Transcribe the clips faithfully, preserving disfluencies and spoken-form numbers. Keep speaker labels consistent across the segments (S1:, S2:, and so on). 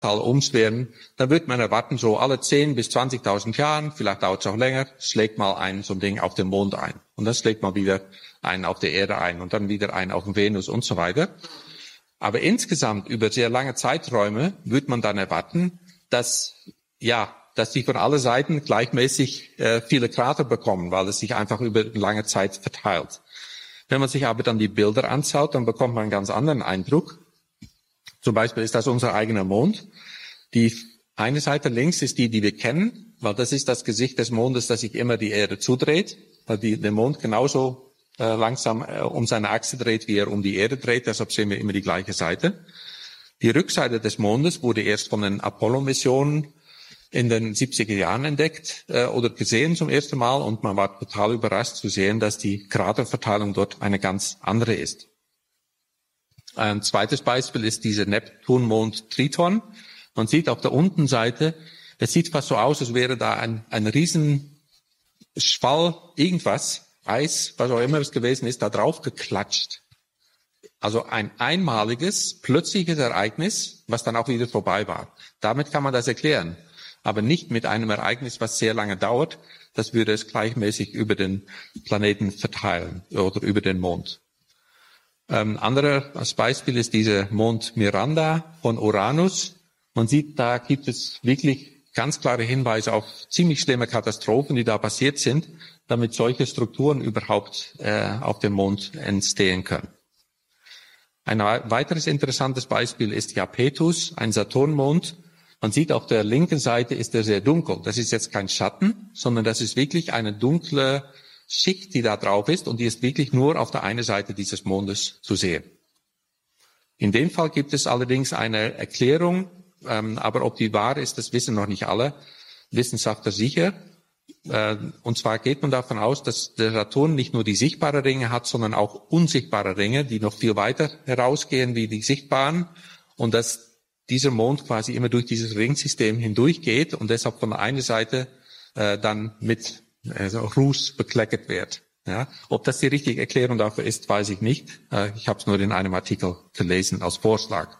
S1: umschweren, dann wird man erwarten, so alle zehn bis zwanzigtausend Jahren, vielleicht dauert es auch länger, schlägt mal ein so ein Ding auf den Mond ein. Und dann schlägt mal wieder ein auf der Erde ein und dann wieder ein auf den Venus und so weiter. Aber insgesamt über sehr lange Zeiträume wird man dann erwarten, dass, ja, dass die von allen Seiten gleichmäßig äh, viele Krater bekommen, weil es sich einfach über lange Zeit verteilt. Wenn man sich aber dann die Bilder anschaut, dann bekommt man einen ganz anderen Eindruck. Zum Beispiel ist das unser eigener Mond. Die eine Seite links ist die, die wir kennen, weil das ist das Gesicht des Mondes, das sich immer die Erde zudreht, weil die, der Mond genauso äh, langsam äh, um seine Achse dreht, wie er um die Erde dreht. Deshalb sehen wir immer die gleiche Seite. Die Rückseite des Mondes wurde erst von den Apollo-Missionen in den siebziger Jahren entdeckt äh, oder gesehen zum ersten Mal, und man war total überrascht zu sehen, dass die Kraterverteilung dort eine ganz andere ist. Ein zweites Beispiel ist dieser Neptunmond Triton. Man sieht auf der unteren Seite, es sieht fast so aus, als wäre da ein, ein riesen Schwall, irgendwas, Eis, was auch immer es gewesen ist, da drauf geklatscht. Also ein einmaliges, plötzliches Ereignis, was dann auch wieder vorbei war. Damit kann man das erklären. Aber nicht mit einem Ereignis, was sehr lange dauert. Das würde es gleichmäßig über den Planeten verteilen oder über den Mond. Ein anderes Beispiel ist dieser Mond Miranda von Uranus. Man sieht, da gibt es wirklich ganz klare Hinweise auf ziemlich schlimme Katastrophen, die da passiert sind, damit solche Strukturen überhaupt äh, auf dem Mond entstehen können. Ein weiteres interessantes Beispiel ist Iapetus, ein Saturnmond. Man sieht, auf der linken Seite ist er sehr dunkel. Das ist jetzt kein Schatten, sondern das ist wirklich eine dunkle Schicht, die da drauf ist, und die ist wirklich nur auf der einen Seite dieses Mondes zu sehen. In dem Fall gibt es allerdings eine Erklärung, ähm, aber ob die wahr ist, das wissen noch nicht alle Wissenschaftler sicher. Äh, und zwar geht man davon aus, dass der Saturn nicht nur die sichtbaren Ringe hat, sondern auch unsichtbare Ringe, die noch viel weiter herausgehen wie die sichtbaren, und dass dieser Mond quasi immer durch dieses Ringsystem hindurchgeht und deshalb von der einen Seite äh, dann mit also Ruß bekleckert wird. Ja, ob das die richtige Erklärung dafür ist, weiß ich nicht. Äh, ich habe es nur in einem Artikel gelesen als Vorschlag.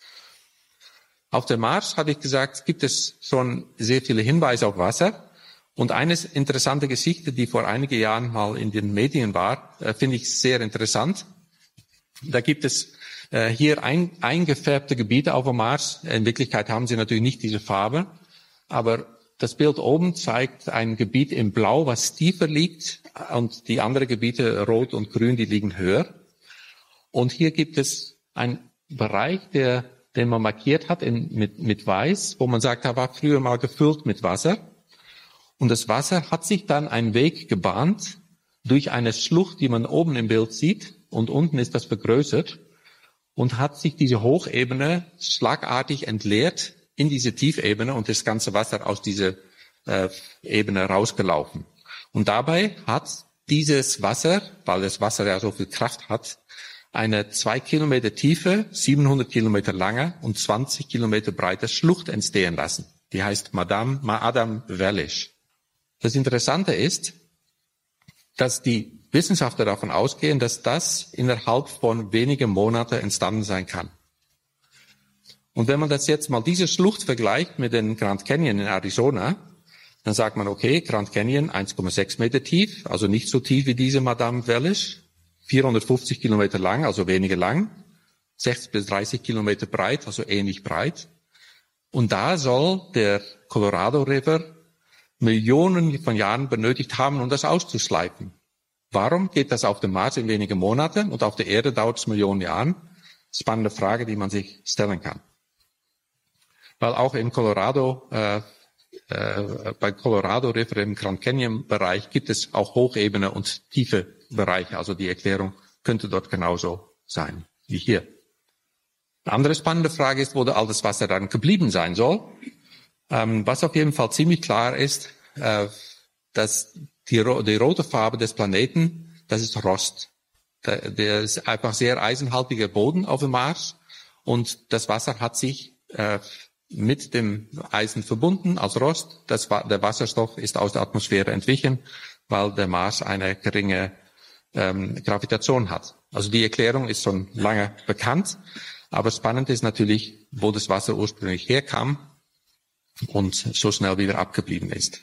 S1: Auf dem Mars, hatte ich gesagt, gibt es schon sehr viele Hinweise auf Wasser. Und eine interessante Geschichte, die vor einigen Jahren mal in den Medien war, äh, finde ich sehr interessant. Da gibt es äh, hier ein, eingefärbte Gebiete auf dem Mars. In Wirklichkeit haben sie natürlich nicht diese Farbe, aber das Bild oben zeigt ein Gebiet in Blau, was tiefer liegt, und die anderen Gebiete, Rot und Grün, die liegen höher. Und hier gibt es einen Bereich, der, den man markiert hat in, mit, mit Weiß, wo man sagt, da war früher mal gefüllt mit Wasser. Und das Wasser hat sich dann einen Weg gebahnt durch eine Schlucht, die man oben im Bild sieht, und unten ist das vergrößert, und hat sich diese Hochebene schlagartig entleert in diese Tiefebene, und das ganze Wasser aus dieser äh, Ebene rausgelaufen. Und dabei hat dieses Wasser, weil das Wasser ja so viel Kraft hat, eine zwei Kilometer tiefe, siebenhundert Kilometer lange und zwanzig Kilometer breite Schlucht entstehen lassen. Die heißt Madame Ma'adam Vellish. Das Interessante ist, dass die Wissenschaftler davon ausgehen, dass das innerhalb von wenigen Monaten entstanden sein kann. Und wenn man das jetzt mal diese Schlucht vergleicht mit den Grand Canyon in Arizona, dann sagt man, okay, Grand Canyon eins Komma sechs Meter tief, also nicht so tief wie diese Madame Vellish, vierhundertfünfzig Kilometer lang, also weniger lang, sechzig bis dreißig Kilometer breit, also ähnlich breit. Und da soll der Colorado River Millionen von Jahren benötigt haben, um das auszuschleifen. Warum geht das auf dem Mars in wenigen Monaten und auf der Erde dauert es Millionen Jahren? Spannende Frage, die man sich stellen kann. Weil auch in Colorado, äh, äh, bei Colorado River im Grand Canyon Bereich gibt es auch Hochebene und tiefe Bereiche. Also die Erklärung könnte dort genauso sein wie hier. Eine andere spannende Frage ist, wo all das Wasser dann geblieben sein soll. Ähm, was auf jeden Fall ziemlich klar ist, äh, dass die, die rote Farbe des Planeten, das ist Rost. Der, der ist einfach sehr eisenhaltiger Boden auf dem Mars, und das Wasser hat sich äh, mit dem Eisen verbunden als Rost. Das, der Wasserstoff ist aus der Atmosphäre entwichen, weil der Mars eine geringe ähm, Gravitation hat. Also die Erklärung ist schon lange bekannt. Aber spannend ist natürlich, wo das Wasser ursprünglich herkam und so schnell wieder abgeblieben ist.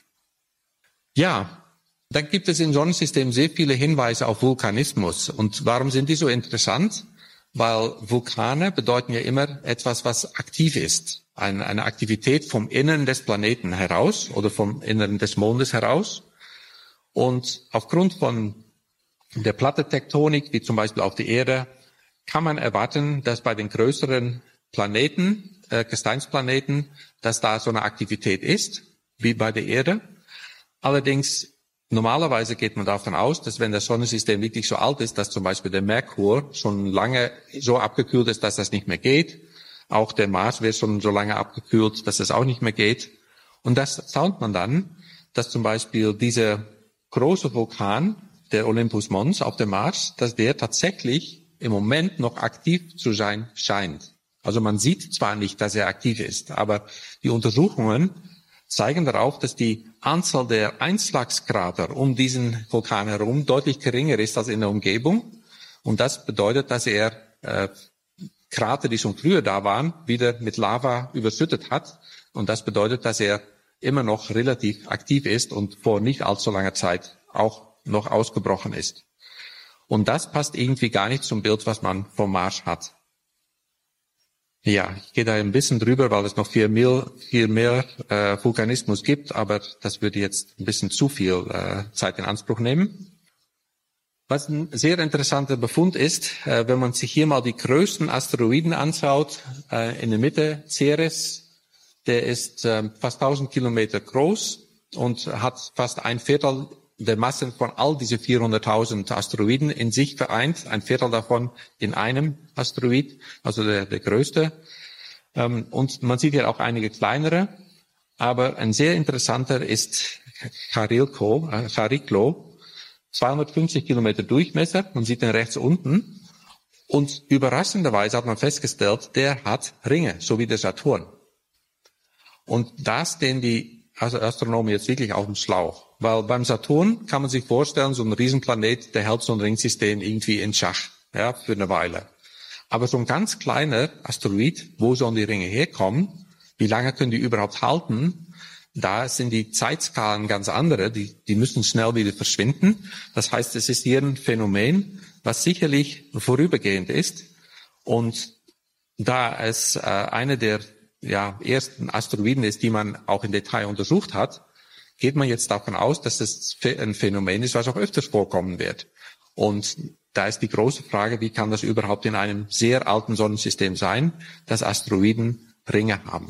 S1: Ja, dann gibt es im Sonnensystem sehr viele Hinweise auf Vulkanismus. Und warum sind die so interessant? Weil Vulkane bedeuten ja immer etwas, was aktiv ist. Eine, eine Aktivität vom Inneren des Planeten heraus oder vom Inneren des Mondes heraus. Und aufgrund von der Plattentektonik, wie zum Beispiel auf der Erde, kann man erwarten, dass bei den größeren Planeten, äh, Gesteinsplaneten, dass da so eine Aktivität ist, wie bei der Erde. Allerdings, normalerweise geht man davon aus, dass wenn das Sonnensystem wirklich so alt ist, dass zum Beispiel der Merkur schon lange so abgekühlt ist, dass das nicht mehr geht. Auch der Mars wird schon so lange abgekühlt, dass das auch nicht mehr geht. Und das schaut man dann, dass zum Beispiel dieser große Vulkan, der Olympus Mons auf dem Mars, dass der tatsächlich im Moment noch aktiv zu sein scheint. Also man sieht zwar nicht, dass er aktiv ist, aber die Untersuchungen zeigen darauf, dass die Anzahl der Einschlagskrater um diesen Vulkan herum deutlich geringer ist als in der Umgebung. Und das bedeutet, dass er äh, Krater, die schon früher da waren, wieder mit Lava überschüttet hat. Und das bedeutet, dass er immer noch relativ aktiv ist und vor nicht allzu langer Zeit auch noch ausgebrochen ist. Und das passt irgendwie gar nicht zum Bild, was man vom Mars hat. Ja, ich gehe da ein bisschen drüber, weil es noch viel mehr, viel mehr äh, Vulkanismus gibt, aber das würde jetzt ein bisschen zu viel äh, Zeit in Anspruch nehmen. Was ein sehr interessanter Befund ist, äh, wenn man sich hier mal die größten Asteroiden anschaut, äh, in der Mitte Ceres, der ist äh, fast tausend Kilometer groß und hat fast ein Viertel der Massen von all diese vierhunderttausend Asteroiden in sich vereint, ein Viertel davon in einem Asteroid, also der, der größte. Und man sieht ja auch einige kleinere, aber ein sehr interessanter ist Chariklo, äh, Chariklo, zweihundertfünfzig Kilometer Durchmesser, man sieht den rechts unten. Und überraschenderweise hat man festgestellt, der hat Ringe, so wie der Saturn. Und da stehen die also Astronomen jetzt wirklich auf dem Schlauch. Weil beim Saturn kann man sich vorstellen, so ein Riesenplanet, der hält so ein Ringsystem irgendwie in Schach, ja, für eine Weile. Aber so ein ganz kleiner Asteroid, wo sollen die Ringe herkommen? Wie lange können die überhaupt halten? Da sind die Zeitskalen ganz andere, die, die müssen schnell wieder verschwinden. Das heißt, es ist hier ein Phänomen, was sicherlich vorübergehend ist. Und da es äh, eine der ja, ersten Asteroiden ist, die man auch im Detail untersucht hat, geht man jetzt davon aus, dass das ein Phänomen ist, was auch öfters vorkommen wird. Und da ist die große Frage, wie kann das überhaupt in einem sehr alten Sonnensystem sein, dass Asteroiden Ringe haben.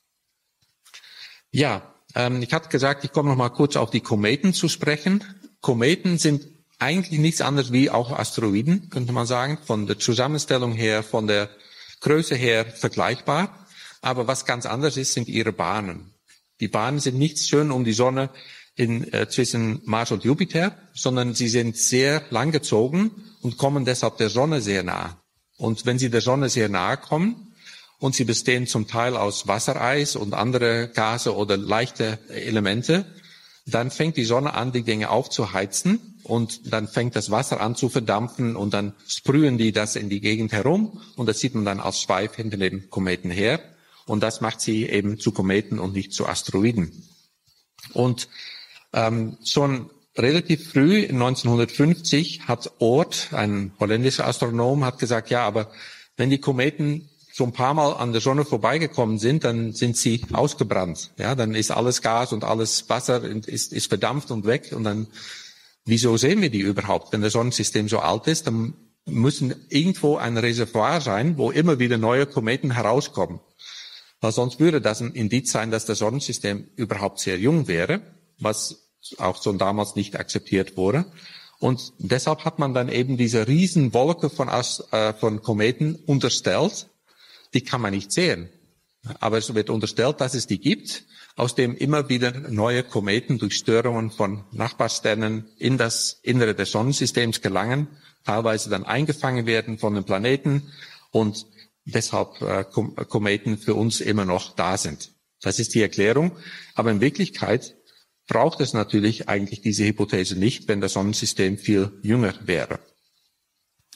S1: Ja, ähm, ich hatte gesagt, ich komme noch mal kurz auf die Kometen zu sprechen. Kometen sind eigentlich nichts anderes wie auch Asteroiden, könnte man sagen, von der Zusammenstellung her, von der Größe her vergleichbar. Aber was ganz anderes ist, sind ihre Bahnen. Die Bahnen sind nicht schön um die Sonne in, äh, zwischen Mars und Jupiter, sondern sie sind sehr langgezogen und kommen deshalb der Sonne sehr nah. Und wenn sie der Sonne sehr nahe kommen und sie bestehen zum Teil aus Wassereis und andere Gase oder leichte Elemente, dann fängt die Sonne an, die Dinge aufzuheizen und dann fängt das Wasser an zu verdampfen und dann sprühen die das in die Gegend herum und das sieht man dann als Schweif hinter dem Kometen her. Und das macht sie eben zu Kometen und nicht zu Asteroiden. Und ähm, schon relativ früh, neunzehnhundertfünfzig, hat Oort, ein holländischer Astronom, hat gesagt, ja, aber wenn die Kometen so ein paar Mal an der Sonne vorbeigekommen sind, dann sind sie ausgebrannt. Ja, dann ist alles Gas und alles Wasser ist, ist verdampft und weg. Und dann, wieso sehen wir die überhaupt? Wenn das Sonnensystem so alt ist, dann müssen irgendwo ein Reservoir sein, wo immer wieder neue Kometen herauskommen. Weil sonst würde das ein Indiz sein, dass das Sonnensystem überhaupt sehr jung wäre, was auch schon damals nicht akzeptiert wurde. Und deshalb hat man dann eben diese Riesenwolke von, äh, von Kometen unterstellt. Die kann man nicht sehen. Aber es wird unterstellt, dass es die gibt, aus dem immer wieder neue Kometen durch Störungen von Nachbarsternen in das Innere des Sonnensystems gelangen, teilweise dann eingefangen werden von den Planeten und deshalb äh, Kometen für uns immer noch da sind. Das ist die Erklärung. Aber in Wirklichkeit braucht es natürlich eigentlich diese Hypothese nicht, wenn das Sonnensystem viel jünger wäre.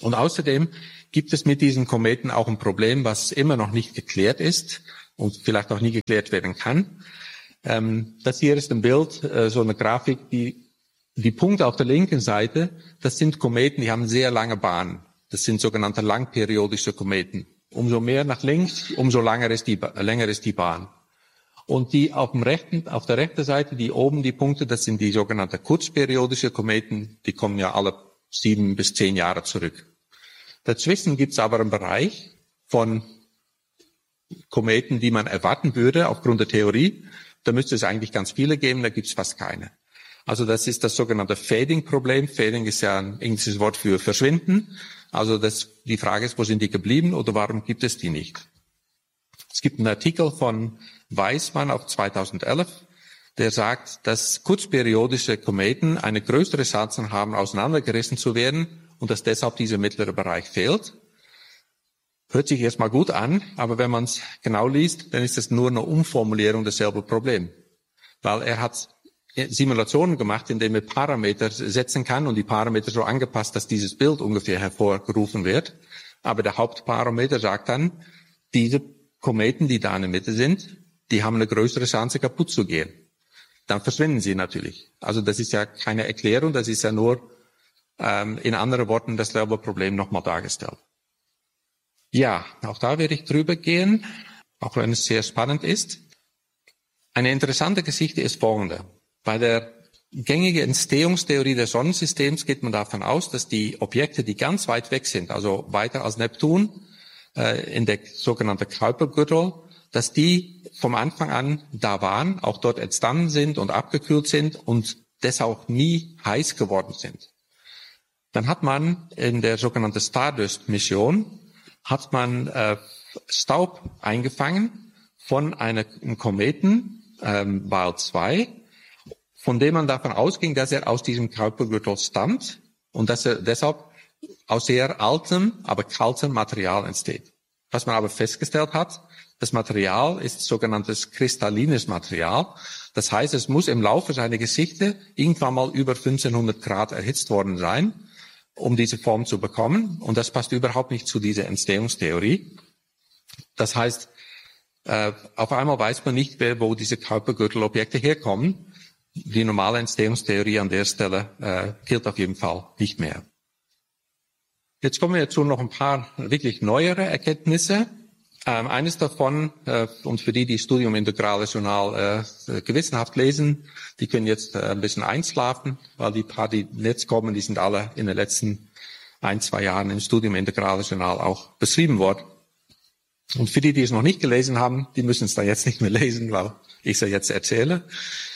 S1: Und außerdem gibt es mit diesen Kometen auch ein Problem, was immer noch nicht geklärt ist und vielleicht auch nie geklärt werden kann. Ähm, das hier ist ein Bild, äh, so eine Grafik, die, die Punkte auf der linken Seite, das sind Kometen, die haben sehr lange Bahnen. Das sind sogenannte langperiodische Kometen. Umso mehr nach links, umso länger ist die, länger ist die Bahn. Und die auf dem rechten, auf der rechten Seite, die oben die Punkte, das sind die sogenannten kurzperiodische Kometen, die kommen ja alle sieben bis zehn Jahre zurück. Dazwischen gibt es aber einen Bereich von Kometen, die man erwarten würde aufgrund der Theorie. Da müsste es eigentlich ganz viele geben, da gibt es fast keine. Also das ist das sogenannte Fading-Problem. Fading ist ja ein englisches Wort für verschwinden. Also das, die Frage ist, wo sind die geblieben oder warum gibt es die nicht? Es gibt einen Artikel von Weismann auf zweitausendelf, der sagt, dass kurzperiodische Kometen eine größere Chance haben, auseinandergerissen zu werden und dass deshalb dieser mittlere Bereich fehlt. Hört sich erstmal gut an, aber wenn man es genau liest, dann ist es nur eine Umformulierung desselben Problem. Weil er hat Simulationen gemacht, in denen er Parameter setzen kann und die Parameter so angepasst, dass dieses Bild ungefähr hervorgerufen wird. Aber der Hauptparameter sagt dann, diese Kometen, die da in der Mitte sind, die haben eine größere Chance, kaputt zu gehen. Dann verschwinden sie natürlich. Also das ist ja keine Erklärung, das ist ja nur ähm, in anderen Worten dasselbe Problem nochmal dargestellt. Ja, auch da werde ich drüber gehen, auch wenn es sehr spannend ist. Eine interessante Geschichte ist folgende. Bei der gängigen Entstehungstheorie des Sonnensystems geht man davon aus, dass die Objekte, die ganz weit weg sind, also weiter als Neptun, äh, in der sogenannten Kuipergürtel, dass die vom Anfang an da waren, auch dort entstanden sind und abgekühlt sind und deshalb nie heiß geworden sind. Dann hat man in der sogenannten Stardust-Mission hat man äh, Staub eingefangen von einer, einem Kometen, ähm, Weil zwei, von dem man davon ausging, dass er aus diesem Kuipergürtel stammt und dass er deshalb aus sehr altem, aber kaltem Material entsteht. Was man aber festgestellt hat, das Material ist sogenanntes kristallines Material. Das heißt, es muss im Laufe seiner Geschichte irgendwann mal über fünfzehnhundert Grad erhitzt worden sein, um diese Form zu bekommen. Und das passt überhaupt nicht zu dieser Entstehungstheorie. Das heißt, äh, auf einmal weiß man nicht mehr, wo diese Kuipergürtelobjekte herkommen. Die normale Entstehungstheorie an der Stelle äh, gilt auf jeden Fall nicht mehr. Jetzt kommen wir zu noch ein paar wirklich neuere Erkenntnisse. Ähm, eines davon, äh, und für die, die Studium Integrales Journal äh, gewissenhaft lesen, die können jetzt äh, ein bisschen einschlafen, weil die paar, die jetzt kommen, die sind alle in den letzten ein, zwei Jahren im Studium Integrales Journal auch beschrieben worden. Und für die, die es noch nicht gelesen haben, die müssen es dann jetzt nicht mehr lesen, weil ich es ja jetzt erzähle.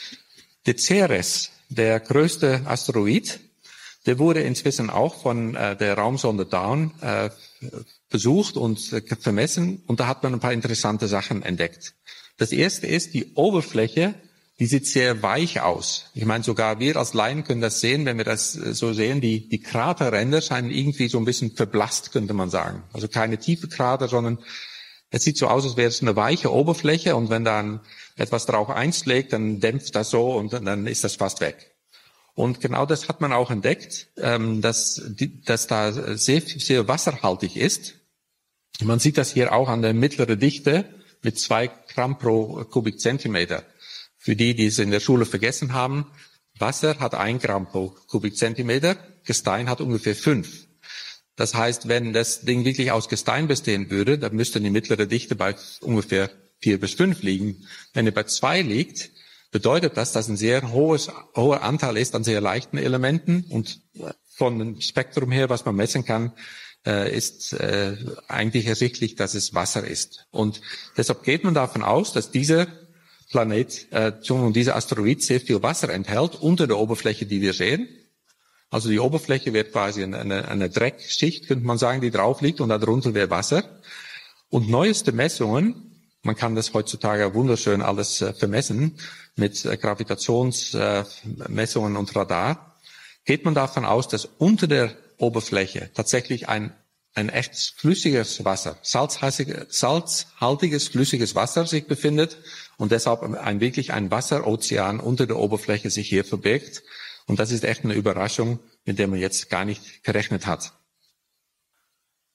S1: Der Ceres, der größte Asteroid, der wurde inzwischen auch von äh, der Raumsonde Dawn äh, besucht und äh, vermessen. Und da hat man ein paar interessante Sachen entdeckt. Das erste ist, die Oberfläche, die sieht sehr weich aus. Ich meine, sogar wir als Laien können das sehen, wenn wir das äh, so sehen. Die, die Kraterränder scheinen irgendwie so ein bisschen verblasst, könnte man sagen. Also keine tiefe Krater, sondern es sieht so aus, als wäre es eine weiche Oberfläche. Und wenn dann etwas drauf einschlägt, dann dämpft das so und dann ist das fast weg. Und genau das hat man auch entdeckt, dass, dass da sehr, sehr wasserhaltig ist. Man sieht das hier auch an der mittleren Dichte mit zwei Gramm pro Kubikzentimeter. Für die, die es in der Schule vergessen haben, Wasser hat ein Gramm pro Kubikzentimeter, Gestein hat ungefähr fünf. Das heißt, wenn das Ding wirklich aus Gestein bestehen würde, dann müsste die mittlere Dichte bei ungefähr vier bis fünf liegen. Wenn er bei zwei liegt, bedeutet das, dass ein sehr hohes, hoher Anteil ist an sehr leichten Elementen und von dem Spektrum her, was man messen kann, äh, ist äh, eigentlich ersichtlich, dass es Wasser ist. Und deshalb geht man davon aus, dass dieser Planet, äh, dieser Asteroid sehr viel Wasser enthält unter der Oberfläche, die wir sehen. Also die Oberfläche wird quasi eine, eine, eine Dreckschicht, könnte man sagen, die drauf liegt und darunter wäre Wasser. Und neueste Messungen, man kann das heutzutage wunderschön alles äh, vermessen mit äh, Gravitationsmessungen äh, und Radar, geht man davon aus, dass unter der Oberfläche tatsächlich ein, ein echtes flüssiges Wasser, salzhaltiges flüssiges Wasser sich befindet und deshalb ein wirklich ein Wasserozean unter der Oberfläche sich hier verbirgt. Und das ist echt eine Überraschung, mit der man jetzt gar nicht gerechnet hat.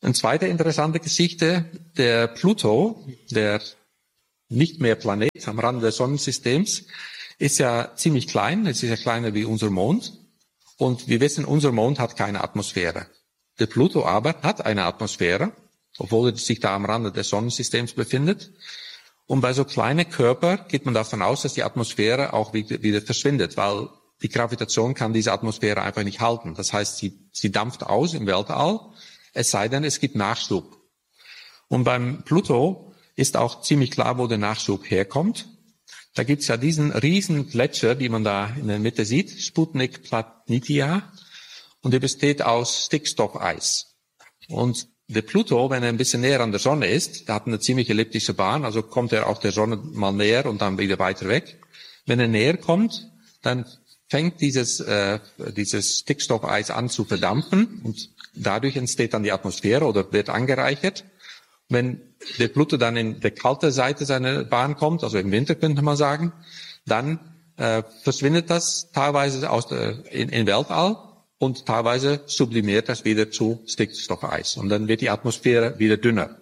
S1: Eine zweite interessante Geschichte, der Pluto, der nicht mehr Planet am Rande des Sonnensystems, ist ja ziemlich klein, es ist ja kleiner wie unser Mond. Und wir wissen, unser Mond hat keine Atmosphäre. Der Pluto aber hat eine Atmosphäre, obwohl er sich da am Rande des Sonnensystems befindet. Und bei so kleinen Körpern geht man davon aus, dass die Atmosphäre auch wieder, wieder verschwindet, weil die Gravitation kann diese Atmosphäre einfach nicht halten. Das heißt, sie, sie dampft aus im Weltall, es sei denn, es gibt Nachschub. Und beim Pluto ist auch ziemlich klar, wo der Nachschub herkommt. Da gibt's ja diesen riesen Gletscher, die man da in der Mitte sieht, Sputnik Planitia, und der besteht aus Stickstoffeis. Und der Pluto, wenn er ein bisschen näher an der Sonne ist, der hat eine ziemlich elliptische Bahn, also kommt er auch der Sonne mal näher und dann wieder weiter weg. Wenn er näher kommt, dann fängt dieses, äh, dieses Stickstoffeis an zu verdampfen und dadurch entsteht dann die Atmosphäre oder wird angereichert. Wenn der Pluto dann in der kalte Seite seiner Bahn kommt, also im Winter könnte man sagen, dann äh, verschwindet das teilweise aus der, in, in Weltall und teilweise sublimiert das wieder zu Stickstoffeis. Und dann wird die Atmosphäre wieder dünner.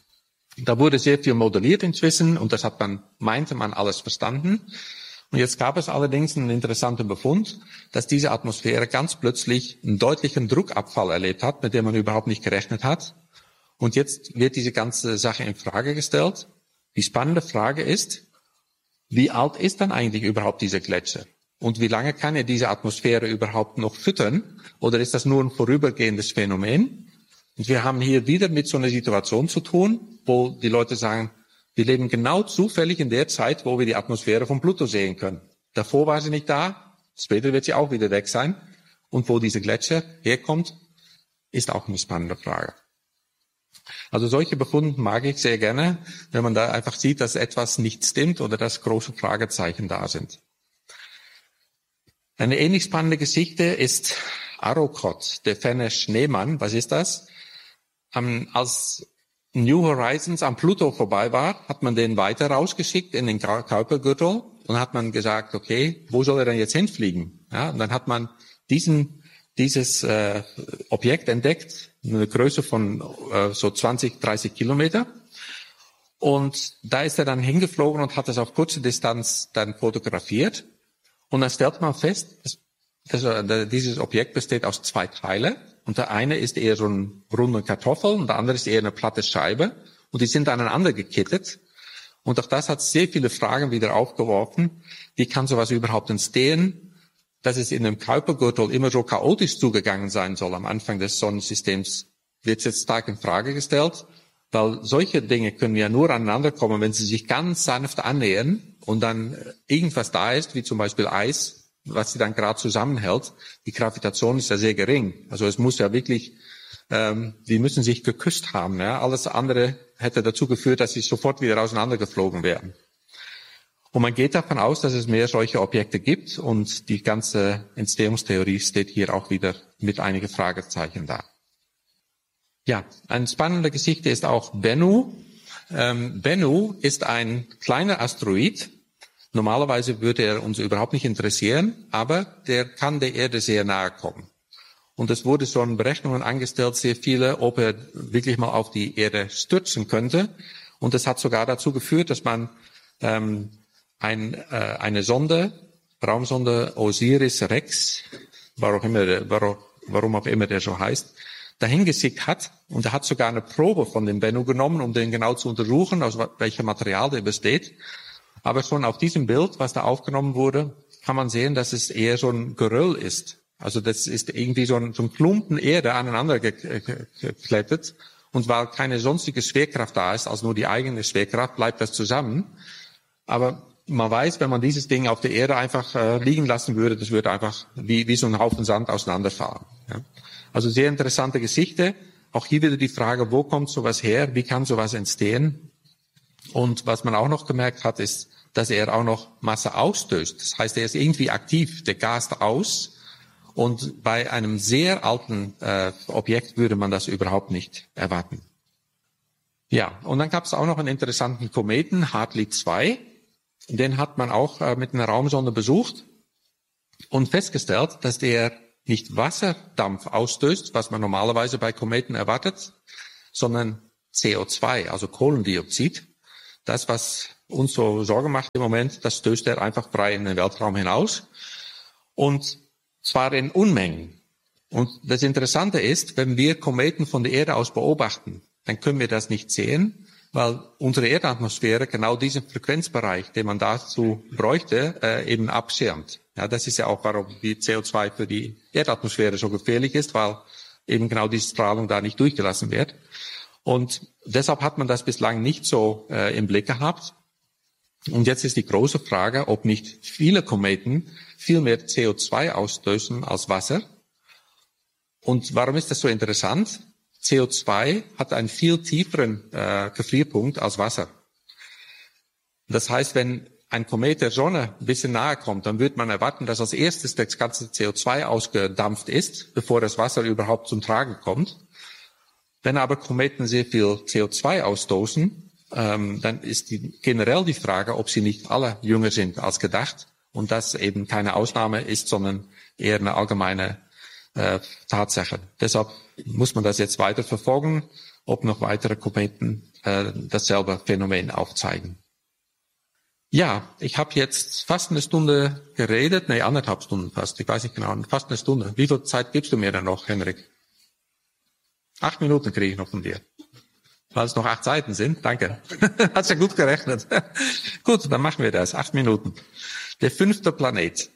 S1: Da wurde sehr viel modelliert inzwischen und das hat man, meinte man, alles verstanden. Und jetzt gab es allerdings einen interessanten Befund, dass diese Atmosphäre ganz plötzlich einen deutlichen Druckabfall erlebt hat, mit dem man überhaupt nicht gerechnet hat. Und jetzt wird diese ganze Sache in Frage gestellt. Die spannende Frage ist, wie alt ist dann eigentlich überhaupt dieser Gletscher? Und wie lange kann er diese Atmosphäre überhaupt noch füttern? Oder ist das nur ein vorübergehendes Phänomen? Und wir haben hier wieder mit so einer Situation zu tun, wo die Leute sagen, wir leben genau zufällig in der Zeit, wo wir die Atmosphäre von Pluto sehen können. Davor war sie nicht da, später wird sie auch wieder weg sein. Und wo dieser Gletscher herkommt, ist auch eine spannende Frage. Also solche Befunde mag ich sehr gerne, wenn man da einfach sieht, dass etwas nicht stimmt oder dass große Fragezeichen da sind. Eine ähnlich spannende Geschichte ist Arrokoth, der ferne Schneemann. Was ist das? Um, als New Horizons am Pluto vorbei war, hat man den weiter rausgeschickt in den Kuipergürtel und hat man gesagt, okay, wo soll er denn jetzt hinfliegen? Ja, und dann hat man diesen dieses äh, Objekt entdeckt, eine Größe von äh, so zwanzig, dreißig Kilometer. Und da ist er dann hingeflogen und hat das auf kurze Distanz dann fotografiert. Und dann stellt man fest, dass, dass äh, dieses Objekt besteht aus zwei Teilen. Und der eine ist eher so ein runde Kartoffel und der andere ist eher eine platte Scheibe. Und die sind aneinander gekettet. Und auch das hat sehr viele Fragen wieder aufgeworfen. Wie kann sowas überhaupt entstehen? Dass es in einem Kuipergürtel immer so chaotisch zugegangen sein soll am Anfang des Sonnensystems, wird jetzt stark in Frage gestellt, weil solche Dinge können ja nur aneinander kommen, wenn sie sich ganz sanft annähern und dann irgendwas da ist, wie zum Beispiel Eis, was sie dann gerade zusammenhält. Die Gravitation ist ja sehr gering. Also es muss ja wirklich, ähm, die müssen sich geküsst haben. Ja? Alles andere hätte dazu geführt, dass sie sofort wieder auseinandergeflogen wären. Und man geht davon aus, dass es mehr solche Objekte gibt und die ganze Entstehungstheorie steht hier auch wieder mit einigen Fragezeichen da. Ja, eine spannende Geschichte ist auch Bennu. Ähm, Bennu ist ein kleiner Asteroid. Normalerweise würde er uns überhaupt nicht interessieren, aber der kann der Erde sehr nahe kommen. Und es wurde schon Berechnungen angestellt, sehr viele, ob er wirklich mal auf die Erde stürzen könnte. Und das hat sogar dazu geführt, dass man ähm, Ein, äh, eine Sonde, Raumsonde Osiris-Rex, warum, immer, warum, warum auch immer der so heißt, dahin geschickt hat. Und er hat sogar eine Probe von dem Bennu genommen, um den genau zu untersuchen, aus welchem Material der besteht. Aber schon auf diesem Bild, was da aufgenommen wurde, kann man sehen, dass es eher so ein Geröll ist. Also das ist irgendwie so ein, so ein Klumpen Erde aneinander geklettet. Und weil keine sonstige Schwerkraft da ist, als nur die eigene Schwerkraft, bleibt das zusammen. Aber man weiß, wenn man dieses Ding auf der Erde einfach äh, liegen lassen würde, das würde einfach wie, wie so ein Haufen Sand auseinanderfahren. Ja. Also sehr interessante Geschichte. Auch hier wieder die Frage, wo kommt sowas her? Wie kann sowas entstehen? Und was man auch noch gemerkt hat, ist, dass er auch noch Masse ausstößt. Das heißt, er ist irgendwie aktiv, der gast aus. Und bei einem sehr alten äh, Objekt würde man das überhaupt nicht erwarten. Ja, und dann gab es auch noch einen interessanten Kometen, Hartley zwei. Den hat man auch äh, mit einer Raumsonde besucht und festgestellt, dass der nicht Wasserdampf ausstößt, was man normalerweise bei Kometen erwartet, sondern C O zwei, also Kohlendioxid. Das, was uns so Sorge macht im Moment, das stößt er einfach frei in den Weltraum hinaus. Und zwar in Unmengen. Und das Interessante ist, wenn wir Kometen von der Erde aus beobachten, dann können wir das nicht sehen, weil unsere Erdatmosphäre genau diesen Frequenzbereich, den man dazu bräuchte, äh, eben abschirmt. Ja, das ist ja auch, warum die C O zwei für die Erdatmosphäre so gefährlich ist, weil eben genau diese Strahlung da nicht durchgelassen wird. Und deshalb hat man das bislang nicht so äh, im Blick gehabt. Und jetzt ist die große Frage, ob nicht viele Kometen viel mehr C O zwei ausstößen als Wasser. Und warum ist das so interessant? C O zwei hat einen viel tieferen äh, Gefrierpunkt als Wasser. Das heißt, wenn ein Komet der Sonne ein bisschen nahe kommt, dann wird man erwarten, dass als erstes das ganze C O zwei ausgedampft ist, bevor das Wasser überhaupt zum Tragen kommt. Wenn aber Kometen sehr viel C O zwei ausstoßen, ähm, dann ist die, generell die Frage, ob sie nicht alle jünger sind als gedacht und das eben keine Ausnahme ist, sondern eher eine allgemeine äh, Tatsache. Deshalb muss man das jetzt weiter verfolgen, ob noch weitere Kometen äh, dasselbe Phänomen aufzeigen. Ja, ich habe jetzt fast eine Stunde geredet, nee, anderthalb Stunden fast, ich weiß nicht genau, fast eine Stunde. Wie viel Zeit gibst du mir denn noch, Henrik? Acht Minuten kriege ich noch von dir. Weil es noch acht Seiten sind, danke. Hast ja gut gerechnet. Gut, dann machen wir das, acht Minuten. Der fünfte Planet.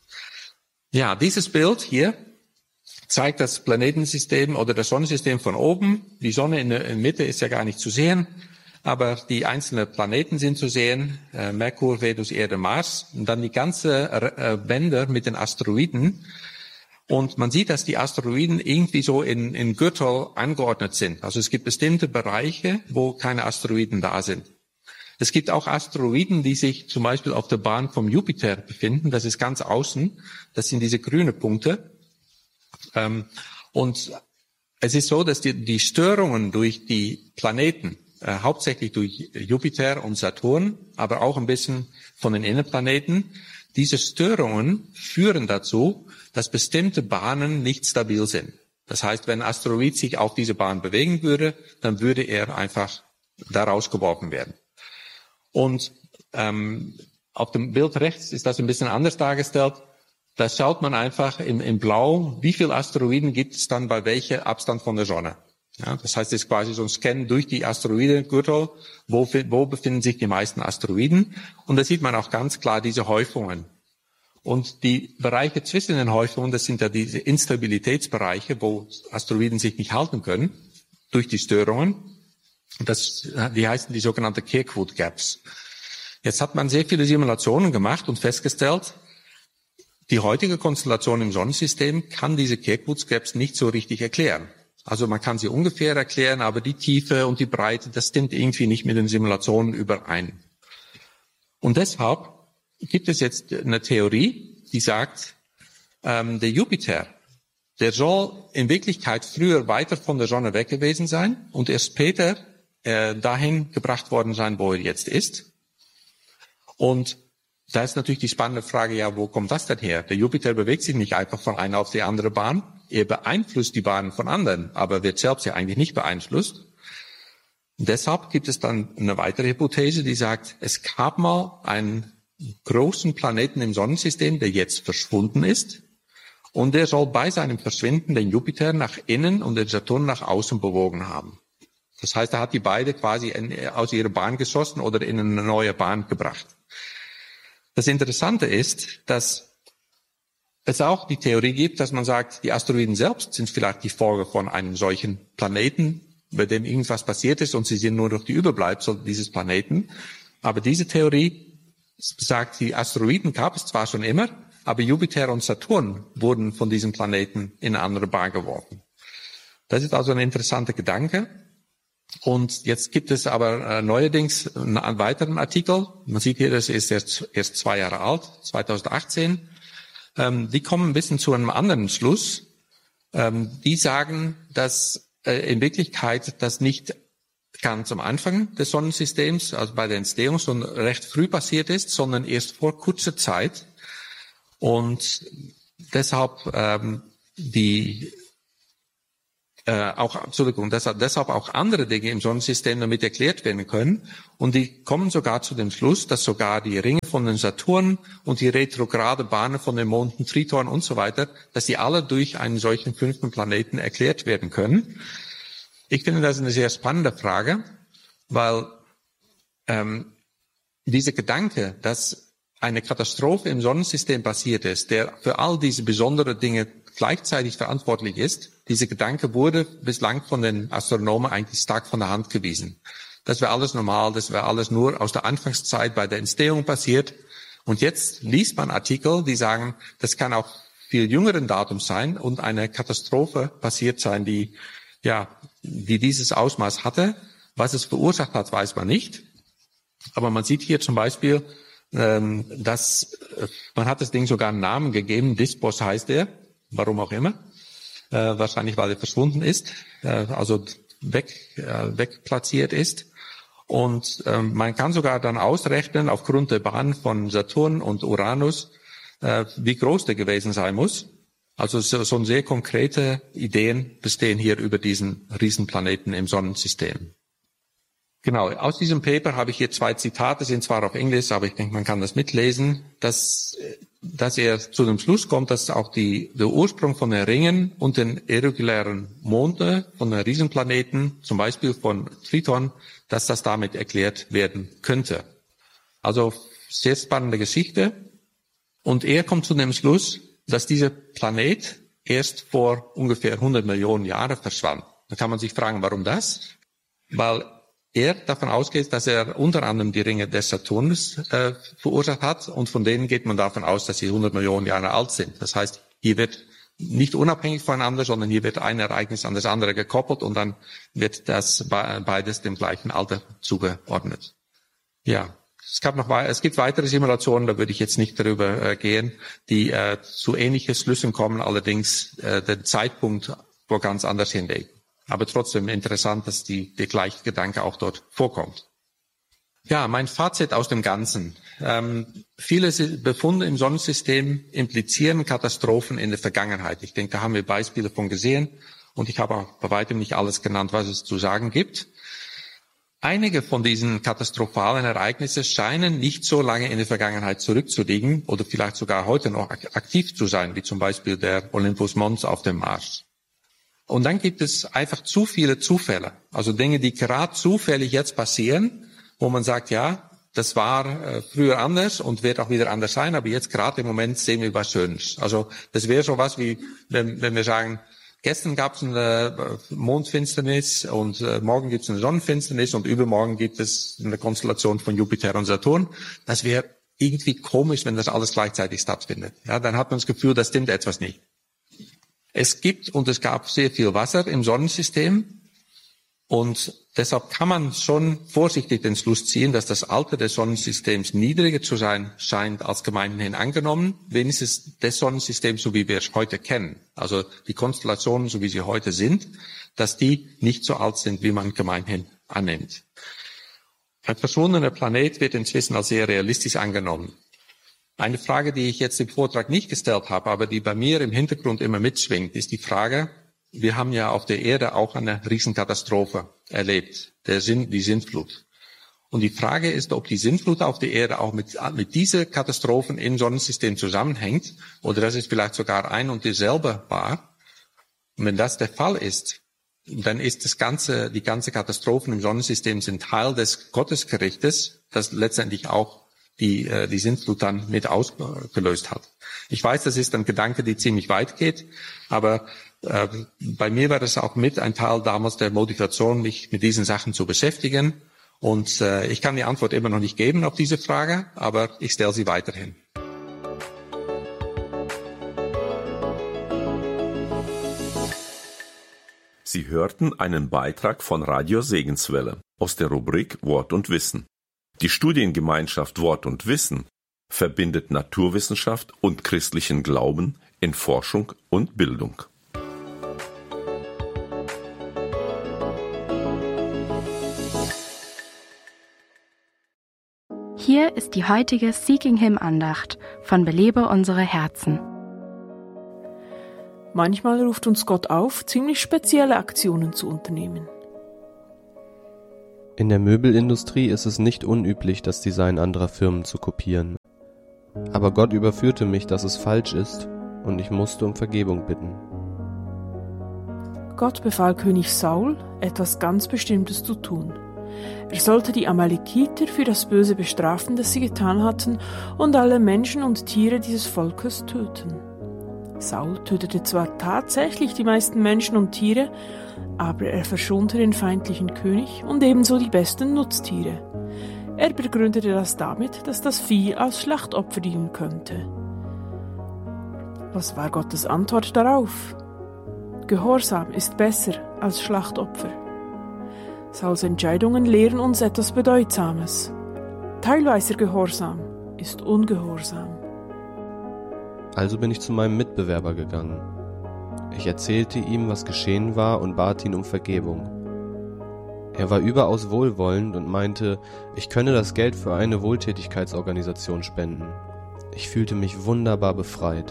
S1: Ja, dieses Bild hier zeigt das Planetensystem oder das Sonnensystem von oben. Die Sonne in der Mitte ist ja gar nicht zu sehen, aber die einzelnen Planeten sind zu sehen. Äh, Merkur, Venus, Erde, Mars. Und dann die ganze äh, Bänder mit den Asteroiden. Und man sieht, dass die Asteroiden irgendwie so in, in Gürtel angeordnet sind. Also es gibt bestimmte Bereiche, wo keine Asteroiden da sind. Es gibt auch Asteroiden, die sich zum Beispiel auf der Bahn vom Jupiter befinden. Das ist ganz außen. Das sind diese grünen Punkte. Ähm, und es ist so, dass die, die Störungen durch die Planeten, äh, hauptsächlich durch Jupiter und Saturn, aber auch ein bisschen von den Innenplaneten, diese Störungen führen dazu, dass bestimmte Bahnen nicht stabil sind. Das heißt, wenn ein Asteroid sich auf diese Bahn bewegen würde, dann würde er einfach da rausgeworfen werden. Und ähm, auf dem Bild rechts ist das ein bisschen anders dargestellt. Da schaut man einfach im, im Blau, wie viele Asteroiden gibt es dann bei welchem Abstand von der Sonne. Ja, das heißt, es ist quasi so ein Scan durch die Asteroidengürtel, wo, wo befinden sich die meisten Asteroiden. Und da sieht man auch ganz klar diese Häufungen. Und die Bereiche zwischen den Häufungen, das sind ja diese Instabilitätsbereiche, wo Asteroiden sich nicht halten können, durch die Störungen. Das, die heißen die sogenannten Kirkwood Gaps. Jetzt hat man sehr viele Simulationen gemacht und festgestellt, die heutige Konstellation im Sonnensystem kann diese Kirkwood Gaps nicht so richtig erklären. Also man kann sie ungefähr erklären, aber die Tiefe und die Breite, das stimmt irgendwie nicht mit den Simulationen überein. Und deshalb gibt es jetzt eine Theorie, die sagt, ähm, der Jupiter, der soll in Wirklichkeit früher weiter von der Sonne weg gewesen sein und erst später äh, dahin gebracht worden sein, wo er jetzt ist. Und da ist natürlich die spannende Frage, ja, wo kommt das denn her? Der Jupiter bewegt sich nicht einfach von einer auf die andere Bahn. Er beeinflusst die Bahnen von anderen, aber wird selbst ja eigentlich nicht beeinflusst. Und deshalb gibt es dann eine weitere Hypothese, die sagt, es gab mal einen großen Planeten im Sonnensystem, der jetzt verschwunden ist. Und der soll bei seinem Verschwinden den Jupiter nach innen und den Saturn nach außen bewogen haben. Das heißt, er hat die beide quasi aus ihrer Bahn geschossen oder in eine neue Bahn gebracht. Das Interessante ist, dass es auch die Theorie gibt, dass man sagt, die Asteroiden selbst sind vielleicht die Folge von einem solchen Planeten, bei dem irgendwas passiert ist und sie sind nur noch die Überbleibsel dieses Planeten. Aber diese Theorie sagt, die Asteroiden gab es zwar schon immer, aber Jupiter und Saturn wurden von diesem Planeten in eine andere Bahn geworfen. Das ist also ein interessanter Gedanke. Und jetzt gibt es aber äh, neuerdings einen, einen weiteren Artikel. Man sieht hier, das ist erst, erst zwei Jahre alt, zwanzig achtzehn. Ähm, die kommen ein bisschen zu einem anderen Schluss. Ähm, die sagen, dass äh, in Wirklichkeit das nicht ganz am Anfang des Sonnensystems, also bei der Entstehung, schon recht früh passiert ist, sondern erst vor kurzer Zeit. Und deshalb ähm, die äh, auch, Entschuldigung, deshalb, deshalb auch andere Dinge im Sonnensystem damit erklärt werden können. Und die kommen sogar zu dem Schluss, dass sogar die Ringe von den Saturn und die retrograde Bahnen von den Monden Triton und so weiter, dass die alle durch einen solchen fünften Planeten erklärt werden können. Ich finde das eine sehr spannende Frage, weil ähm, dieser Gedanke, dass eine Katastrophe im Sonnensystem passiert ist, der für all diese besonderen Dinge gleichzeitig verantwortlich ist, dieser Gedanke wurde bislang von den Astronomen eigentlich stark von der Hand gewiesen. Das wäre alles normal, das wäre alles nur aus der Anfangszeit bei der Entstehung passiert. Und jetzt liest man Artikel, die sagen, das kann auch viel jüngeren Datum sein und eine Katastrophe passiert sein, die, ja, die dieses Ausmaß hatte. Was es verursacht hat, weiß man nicht. Aber man sieht hier zum Beispiel, ähm, dass, man hat das Ding sogar einen Namen gegeben, Dispos heißt er. Warum auch immer. Äh, wahrscheinlich, weil er verschwunden ist, äh, also weg, äh, wegplatziert ist. Und ähm, man kann sogar dann ausrechnen, aufgrund der Bahn von Saturn und Uranus, äh, wie groß der gewesen sein muss. Also so, so sehr konkrete Ideen bestehen hier über diesen Riesenplaneten im Sonnensystem. Genau, aus diesem Paper habe ich hier zwei Zitate, sind zwar auf Englisch, aber ich denke, man kann das mitlesen, dass, dass er zu dem Schluss kommt, dass auch die, der Ursprung von den Ringen und den irregulären Monden von den Riesenplaneten, zum Beispiel von Triton, dass das damit erklärt werden könnte. Also sehr spannende Geschichte. Und er kommt zu dem Schluss, dass dieser Planet erst vor ungefähr hundert Millionen Jahren verschwand. Da kann man sich fragen, warum das? Weil er davon ausgeht, dass er unter anderem die Ringe des Saturns äh, verursacht hat und von denen geht man davon aus, dass sie hundert Millionen Jahre alt sind. Das heißt, hier wird nicht unabhängig voneinander, sondern hier wird ein Ereignis an das andere gekoppelt und dann wird das beides dem gleichen Alter zugeordnet. Ja, es gab noch, es gibt weitere Simulationen, da würde ich jetzt nicht darüber äh, gehen, die äh, zu ähnlichen Schlüssen kommen, allerdings äh, der Zeitpunkt wo ganz anders hinlegt. Aber trotzdem interessant, dass die, der gleiche Gedanke auch dort vorkommt. Ja, mein Fazit aus dem Ganzen. Ähm, viele Befunde im Sonnensystem implizieren Katastrophen in der Vergangenheit. Ich denke, da haben wir Beispiele von gesehen. Und ich habe auch bei weitem nicht alles genannt, was es zu sagen gibt. Einige von diesen katastrophalen Ereignissen scheinen nicht so lange in der Vergangenheit zurückzuliegen oder vielleicht sogar heute noch aktiv zu sein, wie zum Beispiel der Olympus Mons auf dem Mars. Und dann gibt es einfach zu viele Zufälle, also Dinge, die gerade zufällig jetzt passieren, wo man sagt, ja, das war äh, früher anders und wird auch wieder anders sein, aber jetzt gerade im Moment sehen wir was Schönes. Also das wäre so was wie, wenn, wenn wir sagen, gestern gab es eine Mondfinsternis und äh, morgen gibt es eine Sonnenfinsternis und übermorgen gibt es eine Konstellation von Jupiter und Saturn. Das wäre irgendwie komisch, wenn das alles gleichzeitig stattfindet. Ja, dann hat man das Gefühl, da stimmt etwas nicht. Es gibt und es gab sehr viel Wasser im Sonnensystem und deshalb kann man schon vorsichtig den Schluss ziehen, dass das Alter des Sonnensystems niedriger zu sein scheint als gemeinhin angenommen, wenigstens des Sonnensystems, so wie wir es heute kennen. Also die Konstellationen, so wie sie heute sind, dass die nicht so alt sind, wie man gemeinhin annimmt. Ein verschwundener Planet wird inzwischen als sehr realistisch angenommen. Eine Frage, die ich jetzt im Vortrag nicht gestellt habe, aber die bei mir im Hintergrund immer mitschwingt, ist die Frage, wir haben ja auf der Erde auch eine Riesenkatastrophe erlebt, der Sinn, die Sintflut. Und die Frage ist, ob die Sintflut auf der Erde auch mit, mit diesen Katastrophen im Sonnensystem zusammenhängt oder dass es vielleicht sogar ein und dieselbe war. Und wenn das der Fall ist, dann ist das ganze, die ganze Katastrophen im Sonnensystem sind Teil des Gottesgerichtes, das letztendlich auch die äh, die Sintflut dann mit ausgelöst hat. Ich weiß, das ist ein Gedanke, der ziemlich weit geht, aber äh, bei mir war das auch mit ein Teil damals der Motivation, mich mit diesen Sachen zu beschäftigen. Und äh, ich kann die Antwort immer noch nicht geben auf diese Frage, aber ich stelle sie weiterhin.
S2: Sie hörten einen Beitrag von Radio Segenswelle aus der Rubrik Wort und Wissen. Die Studiengemeinschaft Wort und Wissen verbindet Naturwissenschaft und christlichen Glauben in Forschung und Bildung.
S3: Hier ist die heutige Seeking Him Andacht von Belebe unsere Herzen.
S4: Manchmal ruft uns Gott auf, ziemlich spezielle Aktionen zu unternehmen.
S5: In der Möbelindustrie ist es nicht unüblich, das Design anderer Firmen zu kopieren. Aber Gott überführte mich, dass es falsch ist, und ich musste um Vergebung bitten.
S4: Gott befahl König Saul, etwas ganz Bestimmtes zu tun. Er sollte die Amalekiter für das Böse bestrafen, das sie getan hatten, und alle Menschen und Tiere dieses Volkes töten. Saul tötete zwar tatsächlich die meisten Menschen und Tiere, aber er verschonte den feindlichen König und ebenso die besten Nutztiere. Er begründete das damit, dass das Vieh als Schlachtopfer dienen könnte. Was war Gottes Antwort darauf? Gehorsam ist besser als Schlachtopfer. Sauls Entscheidungen lehren uns etwas Bedeutsames. Teilweiser Gehorsam ist Ungehorsam.
S5: Also bin ich zu meinem Mitbewerber gegangen. Ich erzählte ihm, was geschehen war, und bat ihn um Vergebung. Er war überaus wohlwollend und meinte, ich könne das Geld für eine Wohltätigkeitsorganisation spenden. Ich fühlte mich wunderbar befreit.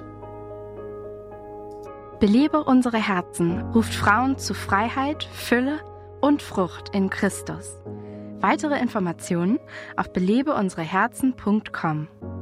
S3: Belebe unsere Herzen ruft Frauen zu Freiheit, Fülle und Frucht in Christus. Weitere Informationen auf belebe unsere herzen punkt com.